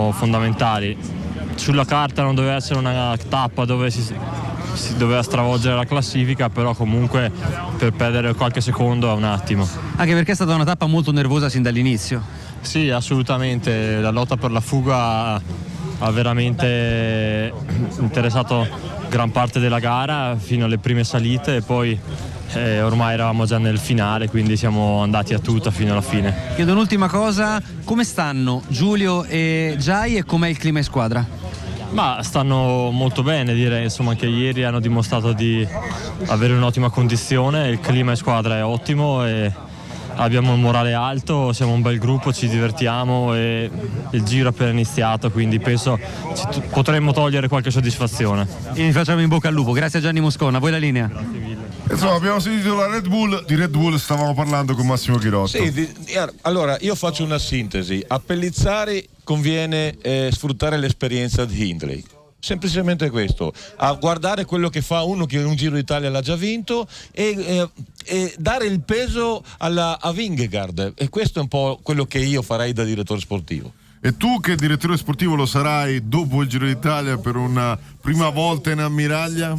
sono fondamentali. Sulla carta non doveva essere una tappa dove si doveva stravolgere la classifica, però comunque per perdere qualche secondo è un attimo. Anche perché è stata una tappa molto nervosa sin dall'inizio. Sì, assolutamente, la lotta per la fuga ha veramente interessato gran parte della gara fino alle prime salite e poi ormai eravamo già nel finale, quindi siamo andati a tutta fino alla fine. Chiedo un'ultima cosa, come stanno Giulio e Giai e com'è il clima in squadra? Ma stanno molto bene, direi, insomma, anche ieri hanno dimostrato di avere un'ottima condizione, il clima in squadra è ottimo e abbiamo un morale alto, siamo un bel gruppo, ci divertiamo e il giro è appena iniziato, quindi penso potremmo togliere qualche soddisfazione. E vi facciamo in bocca al lupo, grazie a Gianni Moscona, a voi la linea. Insomma, abbiamo sentito la Red Bull, di Red Bull stavamo parlando con Massimo Chirotto. Sì, allora io faccio una sintesi. A Pellizzari conviene sfruttare l'esperienza di Hindley. Semplicemente questo, a guardare quello che fa uno che un Giro d'Italia l'ha già vinto e dare il peso a Vingegaard, e questo è un po' quello che io farei da direttore sportivo. E tu che direttore sportivo lo sarai dopo il Giro d'Italia per una prima volta in ammiraglia?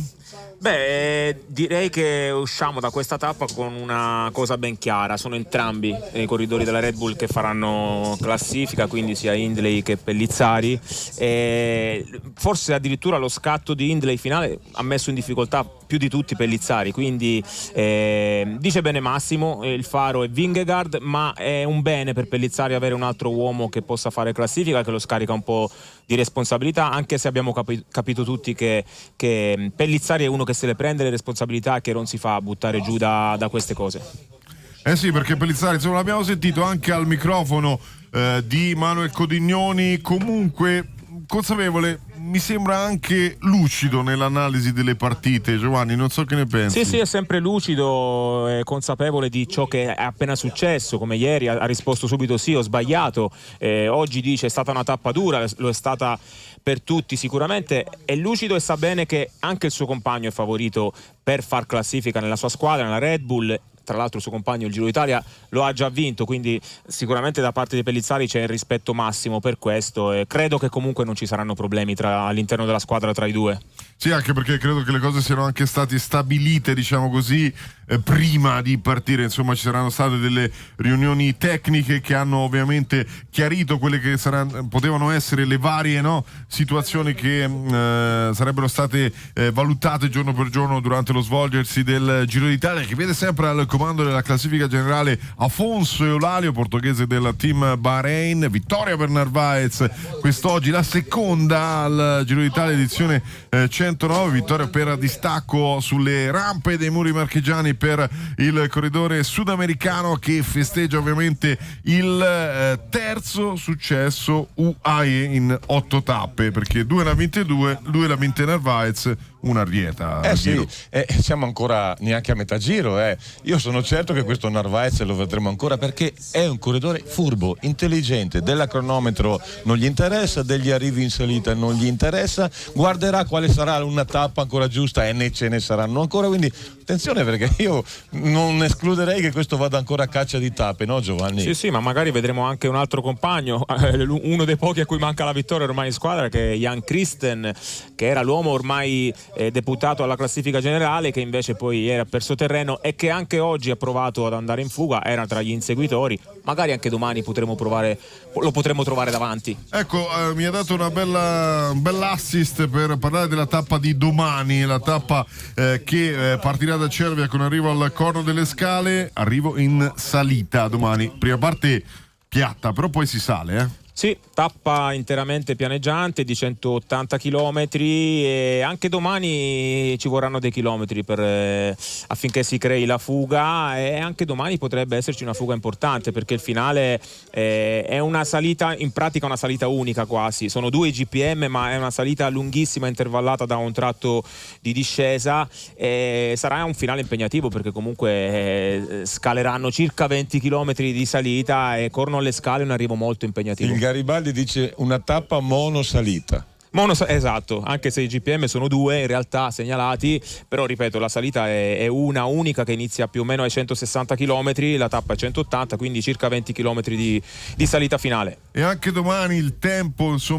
Beh, direi che usciamo da questa tappa con una cosa ben chiara: sono entrambi i corridori della Red Bull che faranno classifica, quindi sia Hindley che Pellizzari, e forse addirittura lo scatto di Hindley finale ha messo in difficoltà più di tutti Pellizzari, quindi dice bene Massimo, il faro è Vingegaard, ma è un bene per Pellizzari avere un altro uomo che possa fare classifica, che lo scarica un po' di responsabilità, anche se abbiamo capito tutti che Pellizzari è uno che se le prende le responsabilità e che non si fa buttare giù da queste cose. Eh sì, perché Pellizzari, insomma, l'abbiamo sentito anche al microfono di Manuel Codignoni, comunque consapevole, mi sembra anche lucido nell'analisi delle partite. Giovanni, non so che ne pensi. Sì, è sempre lucido, è consapevole di ciò che è appena successo, come ieri ha risposto subito sì, ho sbagliato, oggi dice è stata una tappa dura, lo è stata per tutti sicuramente, è lucido e sa bene che anche il suo compagno è favorito per far classifica nella sua squadra, nella Red Bull. Tra l'altro il suo compagno il Giro d'Italia lo ha già vinto, quindi sicuramente da parte di Pellizzari c'è il rispetto massimo per questo, e credo che comunque non ci saranno problemi all'interno della squadra tra i due. Sì, anche perché credo che le cose siano anche state stabilite, diciamo così, prima di partire. Insomma, ci saranno state delle riunioni tecniche che hanno ovviamente chiarito quelle che potevano essere le varie situazioni che sarebbero state valutate giorno per giorno durante lo svolgersi del Giro d'Italia, che vede sempre al comando della classifica generale Afonso Eulalia, portoghese del team Bahrain. Vittoria per Narvaez quest'oggi, la seconda al Giro d'Italia edizione 109, vittoria per distacco sulle rampe dei muri marchigiani per il corridore sudamericano, che festeggia ovviamente il terzo successo UAE in 8 tappe, perché 2 ne ha vinte 2, 2 l'ha vinte Narvaez, una Arrieta. Sì, siamo ancora neanche a metà giro. Io sono certo che questo Narvaez lo vedremo ancora, perché è un corridore furbo, intelligente, della cronometro non gli interessa, degli arrivi in salita non gli interessa, guarderà quale sarà una tappa ancora giusta e ce ne saranno ancora, quindi attenzione, perché io non escluderei che questo vada ancora a caccia di tappe, no Giovanni? Sì, ma magari vedremo anche un altro compagno, uno dei pochi a cui manca la vittoria ormai in squadra, che è Jan Christen, che era l'uomo ormai deputato alla classifica generale, che invece poi ieri ha perso terreno e che anche oggi ha provato ad andare in fuga, era tra gli inseguitori. Magari anche domani lo potremo trovare davanti. Ecco, mi ha dato un bel assist per parlare della tappa di domani, la tappa che partirà da Cervia con arrivo al Corno delle Scale, arrivo in salita domani, prima parte piatta, però poi si sale, Sì, tappa interamente pianeggiante di 180 km e anche domani ci vorranno dei chilometri affinché si crei la fuga, e anche domani potrebbe esserci una fuga importante, perché il finale è una salita, in pratica una salita unica quasi, sono 2 GPM, ma è una salita lunghissima intervallata da un tratto di discesa, e sarà un finale impegnativo, perché comunque scaleranno circa 20 km di salita e Corno alle Scale è un arrivo molto impegnativo. Garibaldi dice una tappa monosalita. Esatto, anche se i GPM sono 2 in realtà segnalati, però ripeto, la salita è una unica che inizia più o meno ai 160 km, la tappa è 180, quindi circa 20 km di salita finale. E anche domani il tempo, insomma,